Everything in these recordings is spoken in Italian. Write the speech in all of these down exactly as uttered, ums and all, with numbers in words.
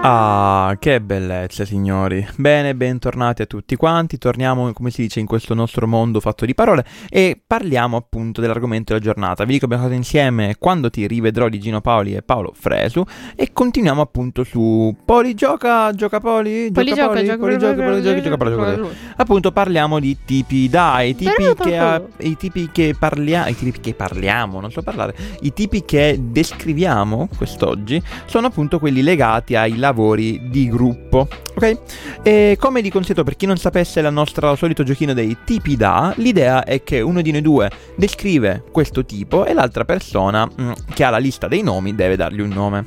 Ah, che bellezza, signori. Bene, bentornati a tutti quanti. Torniamo, come si dice, in questo nostro mondo fatto di parole e parliamo appunto dell'argomento della giornata. Vi dico abbiamo fatto insieme Quando ti rivedrò di Gino Paoli e Paolo Fresu e continuiamo appunto su Poli gioca, gioca Poli, Poli gioca Poli, gioca, Poli gioca, Poli gioca, gioca Poli, gioca Poli. Appunto parliamo di tipi dai, tipi che ha, i tipi che parliamo, i tipi che parliamo, non so parlare, i tipi che descriviamo quest'oggi sono appunto quelli legati ai lavori di gruppo, ok? E come di consueto, per chi non sapesse il nostro solito giochino dei tipi da, l'idea è che uno di noi due descrive questo tipo e l'altra persona mh, che ha la lista dei nomi deve dargli un nome.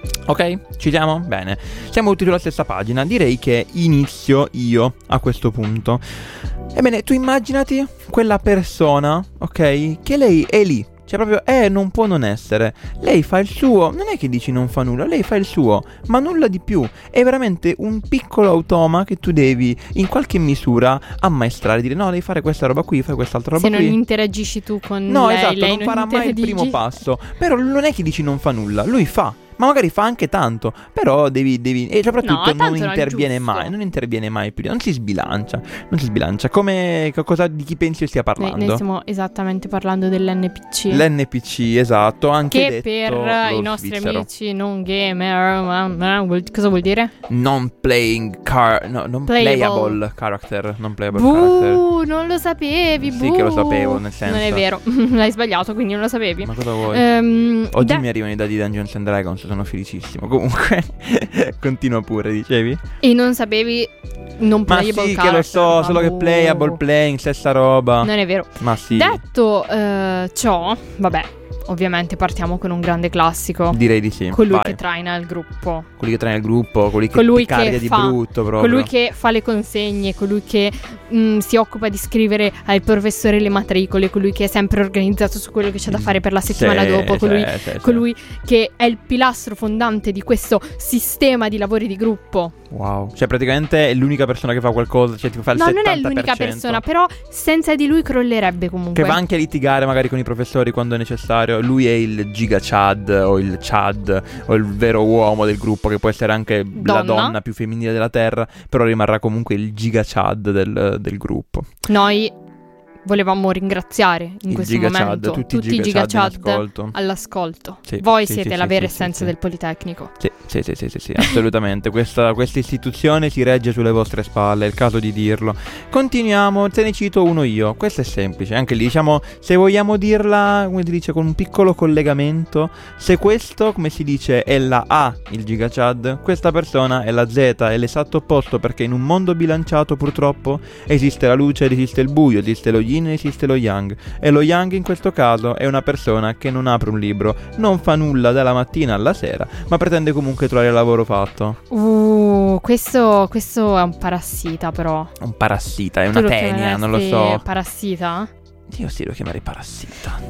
Ok? Ci siamo? Bene. Siamo tutti sulla stessa pagina. Direi che inizio io a questo punto. Ebbene, tu immaginati quella persona, ok? Che lei è lì. Cioè proprio, eh, non può non essere. Lei fa il suo, non è che dici non fa nulla, lei fa il suo, ma nulla di più. È veramente un piccolo automa che tu devi in qualche misura ammaestrare, dire no, devi fare questa roba qui, fai quest'altra roba Se qui. non interagisci tu con no, lei, esatto, lei non non farà mai il primo passo. Però non è che dici non fa nulla, lui fa. Ma magari fa anche tanto, però devi, devi e soprattutto no, non interviene mai, non interviene mai più, non si sbilancia, non si sbilancia. Come, cosa, di chi pensi stia parlando? Noi, noi stiamo esattamente parlando dell'N P C. L'N P C, esatto, anche che detto per lo i nostri svizzero. Amici non gamer, ma, ma, vuol, cosa vuol dire? Non playing car, no, non Playable. playable character, non playable Buh, character. non lo sapevi, Sì buh. che lo sapevo, nel senso. Non è vero, l'hai sbagliato, quindi non lo sapevi. Ma cosa vuoi? Um, Oggi da- mi arrivano i dadi di Dungeons and Dragons, sono felicissimo. Comunque, continua pure, dicevi? E non sapevi non Ma playable sì, character. che lo so, ma solo che buh. playable, playing, stessa roba. Non è vero. Ma sì, Detto eh, ciò, vabbè, ovviamente partiamo con un grande classico. direi di sì. Colui Vai. che traina il gruppo. Quelli che traina il gruppo, quelli che Colui ti carica che di fa- brutto proprio. Colui che fa le consegne, colui che mh, si occupa di scrivere al professore le matricole, colui che è sempre organizzato su quello che c'è da fare per la settimana Sì, dopo, sì, colui, sì, sì. colui che è il pilastro fondante di questo sistema di lavori di gruppo. Wow. Cioè praticamente è l'unica persona che fa qualcosa, cioè ti fa il No, settanta non per è l'unica cento. persona, però senza di lui crollerebbe comunque. Che va anche a litigare magari con i professori quando è necessario. Lui è il giga Chad o il Chad o il vero uomo del gruppo, che può essere anche la Donna. donna più femminile della terra, però rimarrà comunque il giga Chad del, del gruppo. Noi volevamo ringraziare in Il questo Giga momento Chad, tutti i Giga Giga Chad in Chad ascolto. all'ascolto. Sì, Voi sì, siete sì, la sì, vera sì, essenza sì. del Politecnico. Sì, sì, sì, sì, sì, sì, assolutamente. Questa, questa istituzione si regge sulle vostre spalle, è il caso di dirlo. Continuiamo, te ne cito uno io. Questo è semplice, anche lì diciamo, se vogliamo dirla, come si dice, con un piccolo collegamento, se questo, come si dice, è la A, il Giga Chad, questa persona è la Z, è l'esatto opposto, perché in un mondo bilanciato purtroppo esiste la luce ed esiste il buio, esiste lo yin e esiste lo yang. E lo yang in questo caso è una persona che non apre un libro, non fa nulla dalla mattina alla sera, ma pretende comunque trovare il lavoro fatto. Uh, questo, questo è un parassita però. Un parassita, è Tu una lo tenia, non lo chiameresti so. parassita? Io sì lo chiamerei parassita.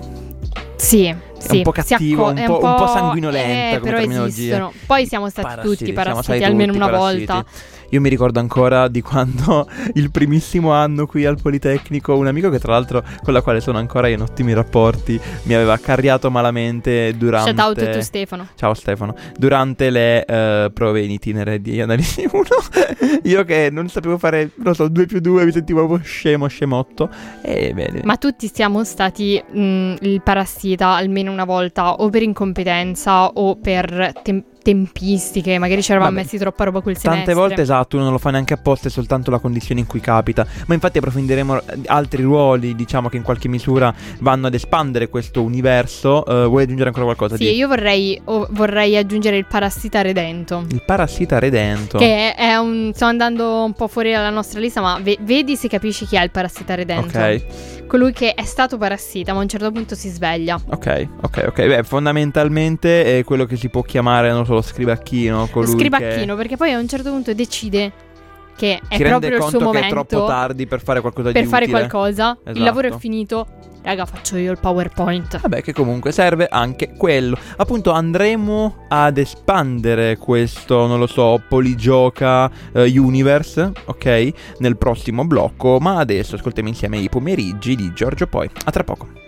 Sì, È sì, un po' si cattivo, acco- un è po', un po' sanguinolenta eh, come però terminologia. esistono. Poi siamo stati Parassiti, tutti siamo parassiti stati almeno tutti una parassiti. volta. Io mi ricordo ancora di quando il primissimo anno qui al Politecnico, un amico che tra l'altro con la quale sono ancora in ottimi rapporti, mi aveva carriato malamente durante... Shout out to Stefano. Ciao Stefano. Durante le eh, prove in itinere di analisi uno, io che non sapevo fare, non so, due più due, mi sentivo proprio scemo, scemotto. E bene. Ma tutti siamo stati mh, il parassita almeno una volta, o per incompetenza o per tem- tempistiche, magari ci eravamo Vabbè. messi troppa roba quel semestre. Tante volte, esatto, uno non lo fa neanche apposta, è soltanto la condizione in cui capita. Ma infatti approfondiremo altri ruoli, diciamo, che in qualche misura vanno ad espandere questo universo. Uh, vuoi aggiungere ancora qualcosa? Sì, di... io vorrei, oh, vorrei aggiungere il parassita redento. Il parassita redento. Che è un... sto andando un po' fuori dalla nostra lista, ma ve- vedi se capisci chi è il parassita redento. Ok. Colui che è stato parassita, ma a un certo punto si sveglia. Ok, ok, ok. Beh, fondamentalmente è quello che si può chiamare, non so, lo scribacchino. Lo Colui scribacchino, che... perché poi a un certo punto decide che è si proprio rende il suo conto che è momento troppo tardi per fare qualcosa per di fare utile. qualcosa. Esatto. Il lavoro è finito. Raga, faccio io il PowerPoint. Vabbè, che comunque serve anche quello. Appunto andremo ad espandere questo, non lo so, Poligioca eh, Universe, ok? Nel prossimo blocco. Ma adesso ascoltiamo insieme i pomeriggi di Giorgio Poi. A tra poco.